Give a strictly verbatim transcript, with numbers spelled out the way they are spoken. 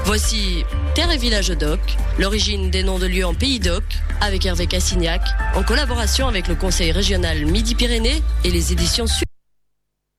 Voici Terre et Village Doc, l'origine des noms de lieux en Pays Doc, avec Hervé Cassignac, en collaboration avec le Conseil régional Midi-Pyrénées et les éditions Sud.